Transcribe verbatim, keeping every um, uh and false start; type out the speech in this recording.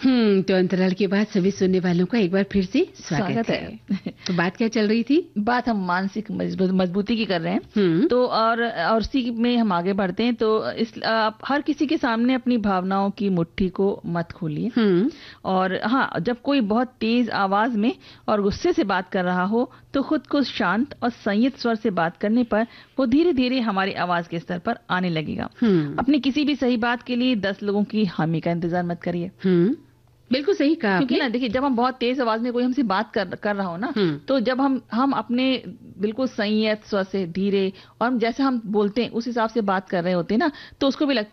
हम्म तो अंतराल के बाद सभी सुनने वालों का एक बार फिर से स्वागत, स्वागत है, है। तो बात क्या चल रही थी? बात हम मानसिक मजबू- मजबूती की कर रहे हैं। हम्म तो और और इसी में हम आगे बढ़ते हैं। तो इस आप हर किसी के सामने अपनी भावनाओं की मुट्ठी को मत खोलिए। हम्म और हाँ, जब कोई बहुत तेज आवाज में और गुस्से से बात कर रहा हो तो खुद को शांत और संयत स्वर से बात करने पर वो धीरे धीरे हमारी आवाज के स्तर पर आने लगेगा। हम्म अपनी किसी भी सही बात के लिए दस लोगों की हामी का इंतजार मत करिए। हम्म बिल्कुल सही कहा क्योंकि आपने। ना देखिए, जब हम बहुत तेज आवाज में कोई हमसे बात कर कर रहा हो ना, हम्म तो जब हम हम अपने बिल्कुल संयत स्वर से धीरे और हम जैसे हम बोलते हैं उस हिसाब से बात कर रहे होते हैं ना, तो उसको भी लगता है